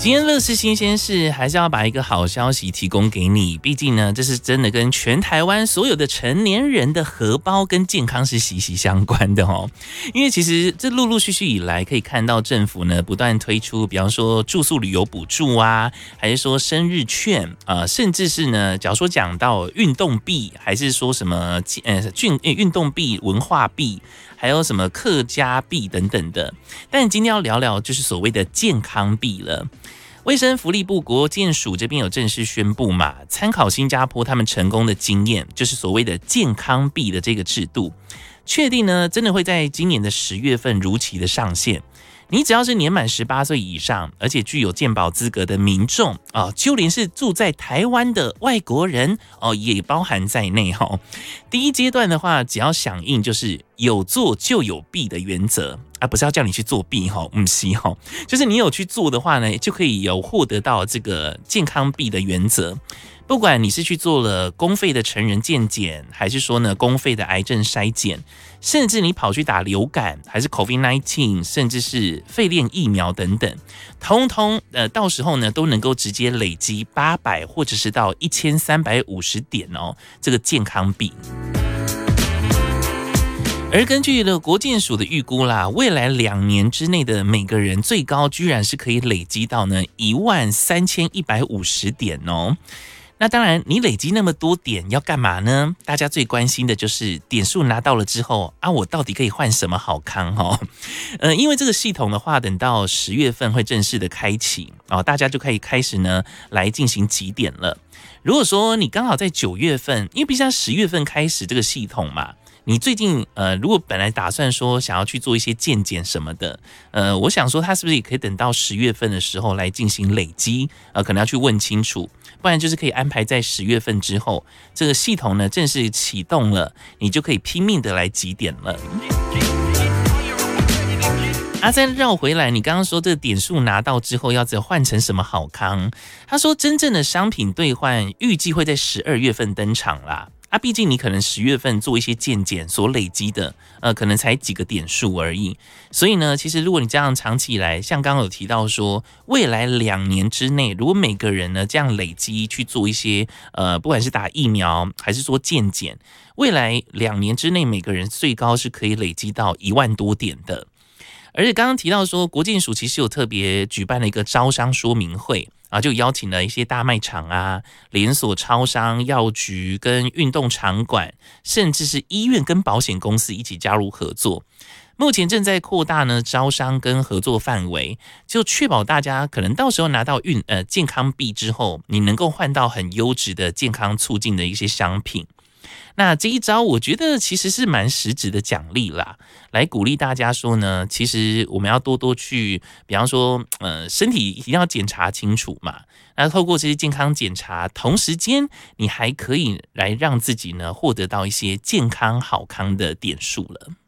今天乐事新鲜事还是要把一个好消息提供给你，毕竟呢，这是真的跟全台湾所有的成年人的荷包跟健康是息息相关的哦。因为其实这陆陆续续以来，可以看到政府呢不断推出，比方说住宿旅游补助啊，还是说生日券甚至是呢，假如说讲到运动币，还是说什么运动币、文化币，还有什么客家币等等的。但今天要聊聊就是所谓的健康币了。卫生福利部国健署这边有正式宣布嘛，参考新加坡他们成功的经验，就是所谓的健康币的这个制度，确定呢真的会在今年的10月份如期的上线。你只要是年满18岁以上，而且具有健保资格的民众就连是住在台湾的外国人也包含在内哈。第一阶段的话，只要响应就是有做就有弊的原则不是要叫你去作弊哈，不是哈，就是你有去做的话呢，就可以有获得到这个健康币的原则。不管你是去做了公费的成人健检，还是说呢公费的癌症筛检，甚至你跑去打流感，还是 COVID-19， 甚至是肺链疫苗等等，通通到时候呢都能够直接累积800或者是到1350点这个健康币。而根据了国健署的预估啦，未来2年之内的每个人最高居然是可以累积到呢13150点哦。那当然，你累积那么多点要干嘛呢？大家最关心的就是点数拿到了之后我到底可以换什么好康因为这个系统的话，等到10月份会正式的开启大家就可以开始呢来进行集点了。如果说你刚好在9月份，因为毕竟10月份开始这个系统嘛，你最近如果本来打算说想要去做一些健检什么的，我想说他是不是也可以等到10月份的时候来进行累积，可能要去问清楚，不然就是可以安排在10月份之后，这个系统呢正式启动了，你就可以拼命的来集点了。再绕回来，你刚刚说这个点数拿到之后要再换成什么好康？他说真正的商品兑换预计会在12月份登场啦。毕竟你可能10月份做一些健检所累积的，可能才几个点数而已。所以呢，其实如果你这样长期以来，像刚刚有提到说，未来2年之内，如果每个人呢这样累积去做一些，不管是打疫苗还是说健检，未来2年之内每个人最高是可以累积到1万多点的。而且刚刚提到说，国健署其实有特别举办了一个招商说明会就邀请了一些大卖场连锁超商、药局跟运动场馆，甚至是医院跟保险公司一起加入合作。目前正在扩大呢招商跟合作范围，就确保大家可能到时候拿到健康币之后，你能够换到很优质的健康促进的一些商品。那这一招我觉得其实是蛮实质的奖励啦，来鼓励大家说呢，其实我们要多多去，比方说身体一定要检查清楚嘛。那透过这些健康检查，同时间你还可以来让自己呢获得到一些健康好康的点数了。